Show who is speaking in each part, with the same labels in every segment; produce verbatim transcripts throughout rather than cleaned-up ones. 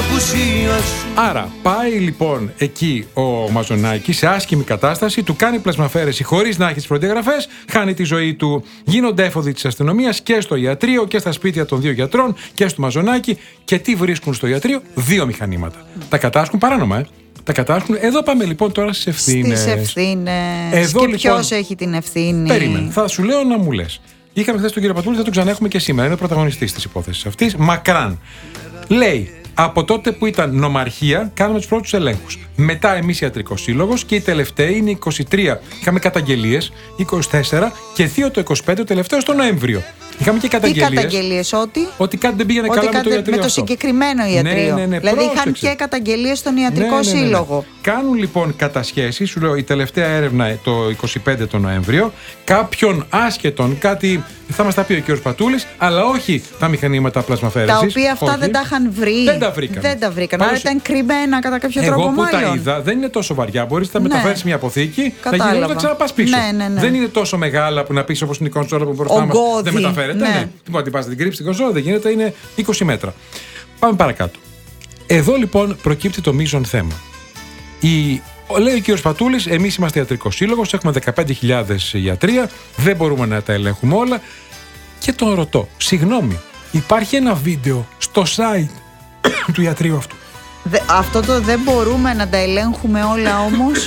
Speaker 1: απουσία σου.
Speaker 2: Άρα πάει λοιπόν εκεί ο Μαζονάκης σε άσχημη κατάσταση, του κάνει πλασμαφέρεση χωρίς να έχει τις προδιαγραφές, χάνει τη ζωή του. Γίνονται έφοδοι της αστυνομίας και στο ιατρείο και στα σπίτια των δύο γιατρών και στο Μαζονάκη. Και τι βρίσκουν στο ιατρείο? Δύο μηχανήματα. Τα κατάσχουν παράνομα, ε. Τα κατάσχουν. Εδώ πάμε λοιπόν τώρα στις ευθύνες.
Speaker 3: Στις ευθύνες.
Speaker 2: Εδώ,
Speaker 3: και
Speaker 2: λοιπόν,
Speaker 3: ποιος έχει την ευθύνη?
Speaker 2: Περίμενε. Θα σου λέω να μου λες. Είχαμε χθες τον κύριο Πατούλη, θα τον ξανέχουμε και σήμερα. Είναι ο πρωταγωνιστής της υπόθεσης αυτής. Μακράν. Λέει, από τότε που ήταν νομαρχία, κάναμε τους πρώτους ελέγχους. Μετά εμείς ιατρικός σύλλογος και οι τελευταίοι είναι είκοσι τρία. Είχαμε καταγγελίες, είκοσι τέσσερα και δύο το είκοσι πέντε, το τελευταίο στο Νοέμβριο. Είχαμε και καταγγελίες.
Speaker 3: Τι καταγγελίες, ότι?
Speaker 2: Ότι κάτι δεν πήγαινε
Speaker 3: ότι
Speaker 2: καλά με το ιατρείο.
Speaker 3: Με το
Speaker 2: αυτό.
Speaker 3: συγκεκριμένο ιατρείο.
Speaker 2: Ναι, ναι, ναι,
Speaker 3: δηλαδή
Speaker 2: πρόσεξε.
Speaker 3: είχαν και καταγγελίες στον ιατρικό
Speaker 2: ναι, ναι, ναι, ναι.
Speaker 3: σύλλογο.
Speaker 2: Κάνουν λοιπόν κατασχέσεις, σου λέω η τελευταία έρευνα το είκοσι πέντε το Νοέμβριο, κάποιον άσχετον, κάτι θα μας τα πει ο κ. Πατούλης, αλλά όχι τα μηχανήματα πλασμαφέρεσης.
Speaker 3: Τα οποία αυτά
Speaker 2: όχι.
Speaker 3: δεν τα είχαν βρει.
Speaker 2: Δεν τα βρήκαν.
Speaker 3: Δεν τα βρήκαν.
Speaker 2: Πώς...
Speaker 3: Άρα ήταν κρυμμένα κατά κάποιο
Speaker 2: Εγώ
Speaker 3: τρόπο,
Speaker 2: που
Speaker 3: μάλλον.
Speaker 2: τα είδα, δεν είναι τόσο βαριά. Μπορείς να τα
Speaker 3: Ναι.
Speaker 2: μεταφέρεις σε μια αποθήκη,
Speaker 3: Κατάλαβα.
Speaker 2: να γυρίσει να ξαναπάς πίσω.
Speaker 3: Ναι, ναι, ναι.
Speaker 2: Δεν είναι τόσο μεγάλα που να πεις όπως είναι η κονσόλα που μπροστά μας.
Speaker 3: Ογκώδη.
Speaker 2: Δεν μεταφέρεται.
Speaker 3: Ναι.
Speaker 2: Ναι. Τι μπορεί να πας να την κρύψεις την κονσόλα, δεν γίνεται, είναι είκοσι μέτρα. Πάμε παρακάτω. Εδώ λοιπόν προκύπτει το μείζον θέμα. Η... Λέει ο κ. Πατούλης, εμείς είμαστε ιατρικός σύλλογος, έχουμε δεκαπέντε χιλιάδες ιατρία, δεν μπορούμε να τα ελέγχουμε όλα. Και τον ρωτώ, συγγνώμη, υπάρχει ένα βίντεο στο site του ιατρείου αυτού?
Speaker 3: Δε, αυτό το δεν μπορούμε να τα ελέγχουμε όλα όμως.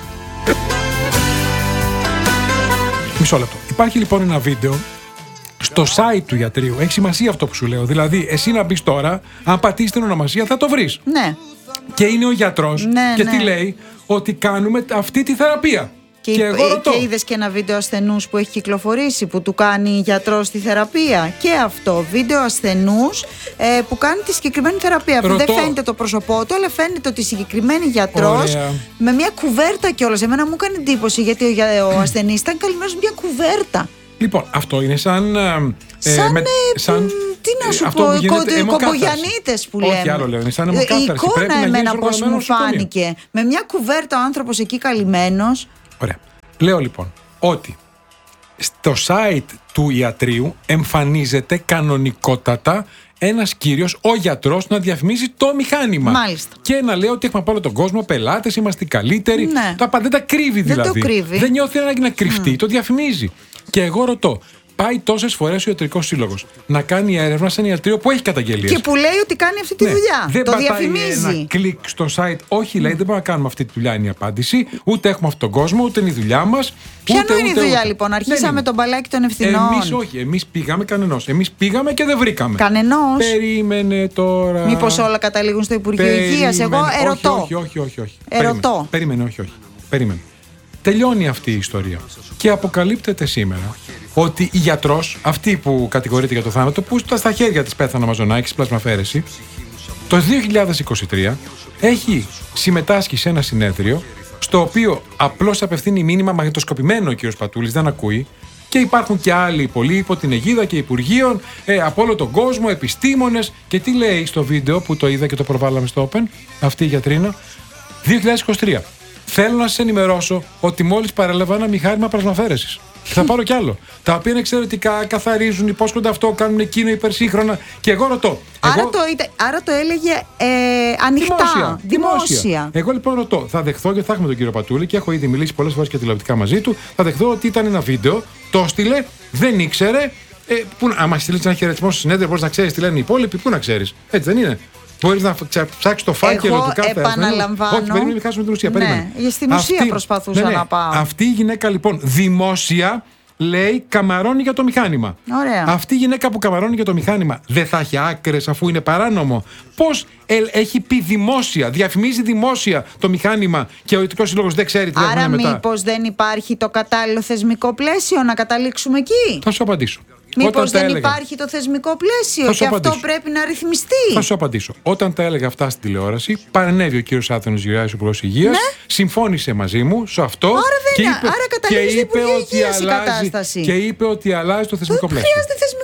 Speaker 2: Μισό λεπτό. Υπάρχει λοιπόν ένα βίντεο στο site του ιατρείου. Έχει σημασία αυτό που σου λέω. Δηλαδή, εσύ να μπεις τώρα, αν πατήσεις την ονομασία, θα το βρεις.
Speaker 3: Ναι.
Speaker 2: Και είναι ο γιατρός.
Speaker 3: Ναι,
Speaker 2: και
Speaker 3: ναι.
Speaker 2: τι λέει? Ότι κάνουμε αυτή τη θεραπεία.
Speaker 3: Και,
Speaker 2: και εγώ ρωτώ.
Speaker 3: Και είδες και ένα βίντεο ασθενούς που έχει κυκλοφορήσει, που του κάνει γιατρός τη θεραπεία. Και αυτό, βίντεο ασθενούς ε, που κάνει τη συγκεκριμένη θεραπεία. Που δεν φαίνεται το πρόσωπό του, αλλά φαίνεται ότι συγκεκριμένη γιατρός,
Speaker 2: Ωραία.
Speaker 3: με μια κουβέρτα κιόλας. Εμένα μου έκανε εντύπωση, γιατί ο, ο ασθενής ήταν καλυμμένος με μια κουβέρτα.
Speaker 2: Λοιπόν, αυτό είναι σαν. Ε,
Speaker 3: σαν,
Speaker 2: με,
Speaker 3: ε,
Speaker 2: σαν
Speaker 3: τι να σου
Speaker 2: αυτό
Speaker 3: πω,
Speaker 2: που γίνεται,
Speaker 3: οι κομπογιανίτες που λέμε.
Speaker 2: Όχι άλλο λέω, είναι σαν
Speaker 3: Η
Speaker 2: αιμοκάθαρση.
Speaker 3: εικόνα εμένα πώς μου φάνηκε. Με μια κουβέρτα ο άνθρωπος εκεί καλυμμένος.
Speaker 2: Ωραία. Λέω λοιπόν ότι στο site του ιατρείου εμφανίζεται κανονικότατα ένας κύριος, ο γιατρός, να διαφημίζει το μηχάνημα.
Speaker 3: Μάλιστα.
Speaker 2: Και να λέει ότι έχουμε από όλο τον κόσμο πελάτες, είμαστε οι καλύτεροι.
Speaker 3: Ναι.
Speaker 2: Τα πάντα δεν τα κρύβει δηλαδή.
Speaker 3: Δεν το κρύβει.
Speaker 2: Δεν νιώθει ανάγκη να κρυφτεί, mm. το διαφημίζει. Και εγώ ρωτώ, πάει τόσες φορές ο ιατρικός σύλλογος να κάνει έρευνα σε ένα ιατρείο που έχει καταγγελίες.
Speaker 3: Και που λέει ότι κάνει αυτή τη
Speaker 2: ναι.
Speaker 3: δουλειά.
Speaker 2: Δεν
Speaker 3: το
Speaker 2: πατάει
Speaker 3: διαφημίζει.
Speaker 2: Ένα κλικ στο site. Όχι, λέει, δεν μπορούμε να κάνουμε αυτή τη δουλειά, είναι η απάντηση. Ούτε έχουμε αυτόν τον κόσμο, ούτε είναι η δουλειά μας.
Speaker 3: Ποια
Speaker 2: ούτε,
Speaker 3: είναι η
Speaker 2: ούτε,
Speaker 3: δουλειά
Speaker 2: ούτε.
Speaker 3: λοιπόν? Αρχίσαμε
Speaker 2: ναι,
Speaker 3: τον μπαλάκι των ευθυνών.
Speaker 2: Εμείς όχι, εμείς πήγαμε κανενός. Εμείς πήγαμε και δεν βρήκαμε.
Speaker 3: Κανενός.
Speaker 2: Περίμενε τώρα.
Speaker 3: Μήπως όλα καταλήγουν στο Υπουργείο
Speaker 2: Περίμενε.
Speaker 3: Υγείας? Εγώ ερωτώ.
Speaker 2: Όχι, όχι, όχι. όχι.
Speaker 3: Ερωτώ.
Speaker 2: Περίμενε. Περίμενε, όχι, όχι. Περίμενε. Τελειώνει αυτή η ιστορία. Και αποκαλύπτεται σήμερα ότι η γιατρός, αυτή που κατηγορείται για το θάνατο, που στα χέρια της πέθανε ο Μαζονάκης, πλασμαφέρεση, το δύο χιλιάδες είκοσι τρία έχει συμμετάσχει σε ένα συνέδριο, στο οποίο απλώς απευθύνει μήνυμα μαγνητοσκοπημένο ο κ. Πατούλης, δεν ακούει. Και υπάρχουν και άλλοι πολλοί υπό την αιγίδα και υπουργείων ε, από όλο τον κόσμο, επιστήμονες. Και τι λέει στο βίντεο που το είδα και το προβάλαμε στο Open, αυτή η γιατρίνα, δύο χιλιάδες είκοσι τρία. Θέλω να σας ενημερώσω ότι μόλις παρέλαβα ένα μηχάνημα πλασμαφέρεσης. Και θα πάρω κι άλλο. Τα οποία είναι εξαιρετικά, καθαρίζουν, υπόσχονται αυτό, κάνουν εκείνο υπερσύγχρονα. Και εγώ ρωτώ.
Speaker 3: Άρα,
Speaker 2: εγώ...
Speaker 3: το, άρα το έλεγε ε, ανοιχτά,
Speaker 2: δημόσια,
Speaker 3: δημόσια.
Speaker 2: δημόσια. Εγώ λοιπόν ρωτώ, θα δεχθώ και θα έχουμε τον κύριο Πατούλη και έχω ήδη μιλήσει πολλές φορές και τηλεοπτικά μαζί του. Θα δεχθώ ότι ήταν ένα βίντεο, το έστειλε, δεν ήξερε. Ε, που, άμα στείλει ένα χαιρετισμό στο συνέδριο, μπορεί να ξέρει τι λένε οι υπόλοιποι, πού να ξέρει. Έτσι δεν είναι? Μπορεί να ψάξει το φάκελο
Speaker 3: Εγώ
Speaker 2: του κάθε.
Speaker 3: επαναλαμβάνω.
Speaker 2: Όχι, περίμενε, μην χάσουμε την ουσία.
Speaker 3: Ναι,
Speaker 2: περίμενε.
Speaker 3: για στην ουσία
Speaker 2: αυτή,
Speaker 3: προσπαθούσα
Speaker 2: ναι, ναι,
Speaker 3: να πάω.
Speaker 2: Αυτή η γυναίκα λοιπόν δημόσια λέει καμαρώνει για το μηχάνημα.
Speaker 3: Ωραία.
Speaker 2: Αυτή η γυναίκα που καμαρώνει για το μηχάνημα δεν θα έχει άκρες αφού είναι παράνομο? Πώς ε, έχει πει δημόσια, διαφημίζει δημόσια το μηχάνημα και ο Ιατρικός Σύλλογος δεν ξέρει τι θα
Speaker 3: Άρα
Speaker 2: μετά?
Speaker 3: μήπως δεν υπάρχει το κατάλληλο θεσμικό πλαίσιο να καταλήξουμε εκεί?
Speaker 2: Θα σου απαντήσω.
Speaker 3: Μήπως δεν
Speaker 2: έλεγα,
Speaker 3: υπάρχει το θεσμικό πλαίσιο και
Speaker 2: απαντήσω.
Speaker 3: αυτό πρέπει να ρυθμιστεί?
Speaker 2: Θα σου απαντήσω. Όταν τα έλεγα αυτά στην τηλεόραση, παρενέβη ο κύριος Άδωνης Γεωργιάδης, ο Υπουργός Υγείας,
Speaker 3: ναι.
Speaker 2: συμφώνησε μαζί μου σε αυτό.
Speaker 3: Άρα δεν
Speaker 2: και είπε,
Speaker 3: άρα καταλήγει στο Υπουργείο Υγείας η
Speaker 2: αλλάζει,
Speaker 3: κατάσταση.
Speaker 2: Και είπε ότι αλλάζει το θεσμικό
Speaker 3: δεν
Speaker 2: πλαίσιο.
Speaker 3: Χρειάζεται θεσμικό πλαίσιο.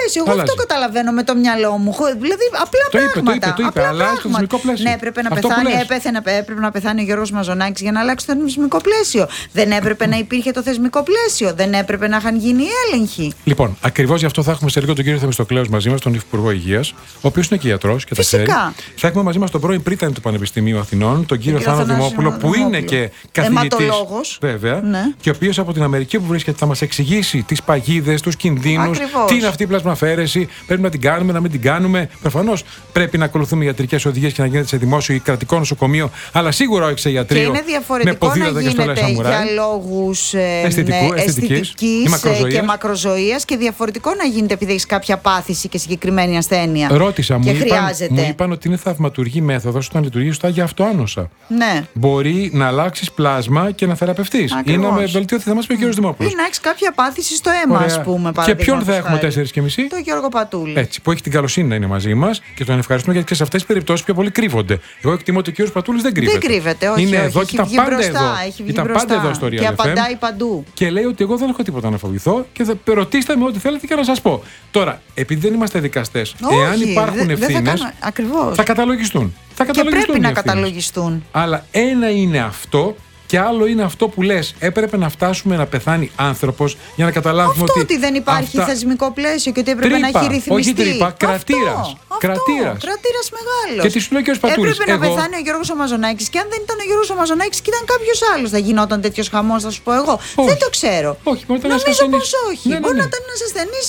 Speaker 3: πλαίσιο. Εγώ
Speaker 2: Αλλάζει.
Speaker 3: αυτό καταλαβαίνω με το μυαλό μου. Δηλαδή, απλά
Speaker 2: το
Speaker 3: πράγματα.
Speaker 2: Είπε, το είπε, το είπε. Αλλάζει το θεσμικό πλαίσιο.
Speaker 3: Ναι, έπρεπε να,
Speaker 2: αυτό
Speaker 3: πεθάνει, έπεθε, έπρεπε να πεθάνει ο Γιώργος Μαζονάκης για να αλλάξει το θεσμικό πλαίσιο. Δεν έπρεπε να υπήρχε το θεσμικό πλαίσιο. Δεν έπρεπε να είχαν γίνει έλεγχοι.
Speaker 2: Λοιπόν, ακριβώς γι' αυτό θα έχουμε σε λίγο τον κύριο Θεμιστοκλέους μαζί μας, τον Υφυπουργό Υγείας, ο οποίος είναι και ιατρός και τα ξέρει. Θα έχουμε μαζί μας τον πρώην πρίτανη του Πανεπιστημίου Αθηνών, τον κύριο Θάνο Δημόπουλο, που είναι και καθηγητής. Βέβαια. Ναι. Και ο οποίος από την Αμερική που βρίσκεται θα μας εξηγήσει τις παγίδες, τους κινδύνους, τι είναι αυτή η πλασμαφαίρεση, πρέπει να την κάνουμε, να μην την κάνουμε. Προφανώς πρέπει να ακολουθούμε ιατρικές οδηγίες και να γίνεται σε δημόσιο ή κρατικό νοσοκομείο, αλλά σίγουρα όχι σε ιατρείο.
Speaker 3: Και είναι διαφορετικό να γίνεται για λόγους ε, αισθητικής και μακροζωίας και διαφορετικό να γίνεται επειδή έχει κάποια πάθηση και συγκεκριμένη ασθένεια.
Speaker 2: Ρώτησα, μου είπαν, μου είπαν ότι είναι θαυματουργή μέθοδος όταν λειτουργεί σωστά για αυτοάνοσα.
Speaker 3: Ναι.
Speaker 2: Μπορεί να αλλάξεις πλάσμα και να θεραπευτείς ή να με βελτιωθεί. Θα μας πει ο κύριος Δημόπουλος.
Speaker 3: Ή να έχεις κάποια πάθηση στο αίμα, ας πούμε.
Speaker 2: Και ποιον θα έχουμε τέσσερις και μισή?
Speaker 3: Το Γιώργο Πατούλη.
Speaker 2: Έτσι, που έχει την καλοσύνη να είναι μαζί μας και τον ευχαριστούμε γιατί και σε αυτές τις περιπτώσεις πιο πολύ κρύβονται. Εγώ εκτιμώ ότι ο κύριος Πατούλης δεν κρύβεται.
Speaker 3: Δεν κρύβεται, όχι.
Speaker 2: Είναι
Speaker 3: όχι,
Speaker 2: εδώ και ήταν πάντα
Speaker 3: μπροστά,
Speaker 2: εδώ.
Speaker 3: Έχει βγει
Speaker 2: ήταν
Speaker 3: μπροστά.
Speaker 2: πάντα εδώ στο Real
Speaker 3: και απαντάει παντού.
Speaker 2: Και λέει ότι εγώ δεν έχω τίποτα να φοβηθώ και θα ρωτήστε με ό,τι θέλετε και να σας πω. Τώρα, επειδή δεν είμαστε δικαστές, εάν υπάρχουν ευθύνες, θα, θα καταλογιστούν. Θα
Speaker 3: και πρέπει να καταλογιστούν.
Speaker 2: Αλλά ένα είναι αυτό. Και άλλο είναι αυτό που λες, έπρεπε να φτάσουμε να πεθάνει άνθρωπος για να καταλάβουμε
Speaker 3: αυτό
Speaker 2: ότι.
Speaker 3: ότι δεν υπάρχει αυτά... θεσμικό πλαίσιο και ότι έπρεπε
Speaker 2: τρύπα,
Speaker 3: να έχει ρυθμιστεί.
Speaker 2: Όχι τρύπα, κρατήρας. Κρατήρας.
Speaker 3: Κρατήρας μεγάλος.
Speaker 2: Και τι σου λέει και ο Πατούλης.
Speaker 3: Έπρεπε
Speaker 2: εγώ...
Speaker 3: να πεθάνει ο Γιώργος Μαζονάκης. Και αν δεν ήταν ο Γιώργος Μαζονάκης και ήταν κάποιος άλλος, θα γινόταν τέτοιος χαμός, θα σου πω εγώ.
Speaker 2: Όχι.
Speaker 3: Δεν το ξέρω.
Speaker 2: Όχι, μπορεί να ήταν
Speaker 3: Νομίζω πως όχι.
Speaker 2: Ναι, ναι, ναι.
Speaker 3: Μπορεί να ήταν ένας ασθενής,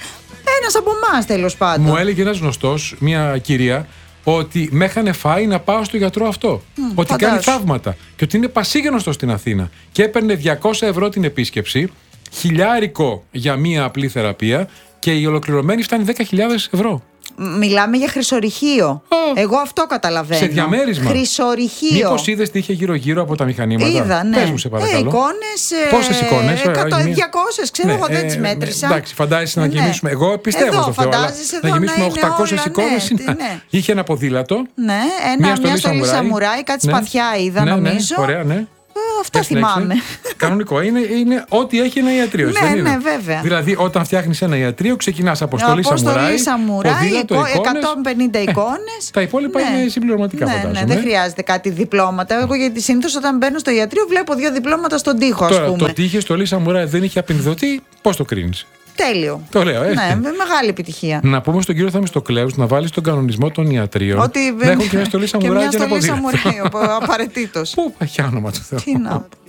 Speaker 3: ένας από εμάς τέλος πάντων.
Speaker 2: Μου έλεγε ένας γνωστός, μια κυρία, ότι με είχαν φάει να πάω στο γιατρό αυτό. Mm, ότι φαντάσου. Κάνει θαύματα. Και ότι είναι πασίγνωστο στην Αθήνα. Και έπαιρνε διακόσια ευρώ την επίσκεψη, χιλιάρικο για μία απλή θεραπεία και η ολοκληρωμένη φτάνει δέκα χιλιάδες ευρώ.
Speaker 3: Μιλάμε για χρυσορυχείο. Oh. Εγώ αυτό καταλαβαίνω.
Speaker 2: Σε διαμέρισμα.
Speaker 3: Χρυσορυχείο.
Speaker 2: Μήπως είδες τι είχε γύρω-γύρω από τα μηχανήματα?
Speaker 3: Είδα, ναι.
Speaker 2: Πες μου, σε παρακαλώ.
Speaker 3: Ε, εικόνες.
Speaker 2: Πόσες εικόνες?
Speaker 3: εκατό, διακόσιες, ξέρω εγώ, ναι, δεν τις μέτρησα.
Speaker 2: Εντάξει, φαντάζεσαι να ναι. γεμίσουμε. Εγώ πιστεύω
Speaker 3: εδώ,
Speaker 2: στο Θεό. Αλλά να γεμίσουμε οχτακόσιες εικόνες.
Speaker 3: Ναι, ναι.
Speaker 2: Είχε ένα ποδήλατο.
Speaker 3: Ναι, ένα, μια στολή σαμουράι, κάτι σπαθιά είδα νομίζω.
Speaker 2: Ωραία, ναι.
Speaker 3: Αυτά θυμάμαι.
Speaker 2: Κανονικό. Είναι, είναι ό,τι έχει ένα ιατρείο.
Speaker 3: Ναι, ναι, βέβαια.
Speaker 2: Δηλαδή, όταν φτιάχνεις ένα ιατρείο, ξεκινάς από στολή σαμουράι, ποδήλατο,
Speaker 3: εκατόν πενήντα εικόνες.
Speaker 2: Τα υπόλοιπα ναι. είναι συμπληρωματικά,
Speaker 3: ναι,
Speaker 2: φαντάζομαι.
Speaker 3: Ναι, δεν χρειάζεται κάτι διπλώματα. Εγώ γιατί συνήθως όταν μπαίνω στο ιατρείο βλέπω δύο διπλώματα στον τοίχο, ας πούμε.
Speaker 2: Το ότι είχε στολή σαμουράι δεν είχε απεινδοθεί, πώς το κρίνεις?
Speaker 3: Τέλειο.
Speaker 2: Το λέω, έτσι.
Speaker 3: Ναι, με μεγάλη επιτυχία.
Speaker 2: Να πούμε στον κύριο Θεμιστοκλέους να βάλει στον κανονισμό των ιατρίων.
Speaker 3: Ότι
Speaker 2: να έχουν και μια στολή σαμουράι και ένα ποδήλατο.
Speaker 3: Απαραίτητος.
Speaker 2: Πού, παχιά όνομα του Θεού.
Speaker 3: Τι να.